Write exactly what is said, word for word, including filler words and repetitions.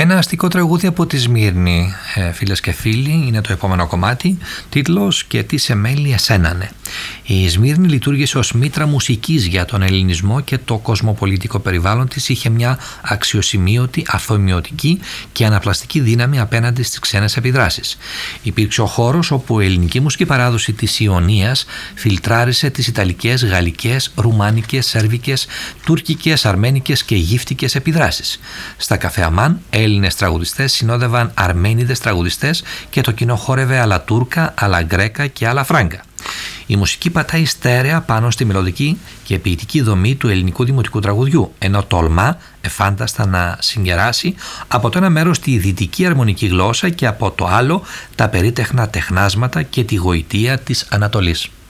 Ένα αστικό τραγούδι από τη Σμύρνη, ε, φίλες και φίλοι, είναι το επόμενο κομμάτι, τίτλος «Και τι σε μέλη εσένανε». Η Σμύρνη λειτουργήσε ως μήτρα μουσικής για τον ελληνισμό και το κοσμοπολιτικό περιβάλλον της είχε μια αξιοσημείωτη, αφομοιωτική και αναπλαστική δύναμη απέναντι στις ξένες επιδράσεις. Υπήρξε ο χώρος όπου η ελληνική μουσική παράδοση της Ιωνίας φιλτράρισε τις ιταλικές, γαλλικές, ρουμάνικες, σέρβικες, τουρκικές, αρμένικες και αιγύπτικες επιδράσεις. Στα καφέ Αμάν, Έλληνες τραγουδιστές συνόδευαν Αρμένιδες τραγουδιστές και το κοινό χόρευε άλλα Τούρκα, άλλα Γκρέκα και άλλα Φράγκα. Η μουσική πατάει στέρεα πάνω στη μελωδική και ποιητική δομή του ελληνικού δημοτικού τραγουδιού, ενώ τολμά εφάνταστα να συγκεράσει από το ένα μέρος τη δυτική αρμονική γλώσσα και από το άλλο τα περίτεχνα τεχνάσματα και τη γοητεία της Ανατολής.